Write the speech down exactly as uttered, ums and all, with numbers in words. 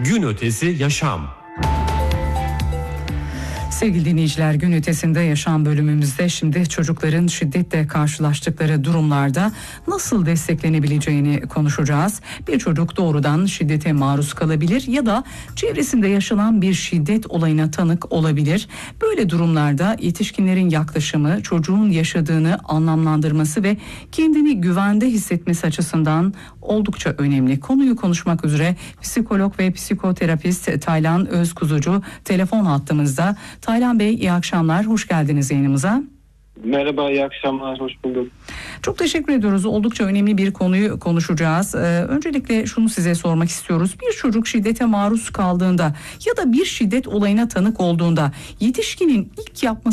Gün ötesi yaşam. Sevgili dinleyiciler, gün ötesinde yaşam bölümümüzde şimdi çocukların şiddetle karşılaştıkları durumlarda nasıl desteklenebileceğini konuşacağız. Bir çocuk doğrudan şiddete maruz kalabilir ya da çevresinde yaşanan bir şiddet olayına tanık olabilir. Böyle durumlarda yetişkinlerin yaklaşımı çocuğun yaşadığını anlamlandırması ve kendini güvende hissetmesi açısından oldukça önemli. Konuyu konuşmak üzere psikolog ve psikoterapist Taylan Özkuzucu telefon hattımızda. Taylan Bey, iyi akşamlar, hoş geldiniz yayınımıza. Merhaba, iyi akşamlar, hoş bulduk. Çok teşekkür ediyoruz. Oldukça önemli bir konuyu konuşacağız. Ee, öncelikle şunu size sormak istiyoruz. Bir çocuk şiddete maruz kaldığında ya da bir şiddet olayına tanık olduğunda yetişkinin ilk yapması